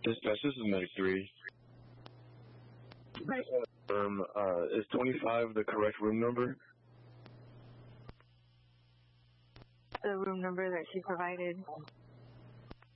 Dispatch, this is Medic 3. Right. Is 25 the correct room number? The room number that she provided.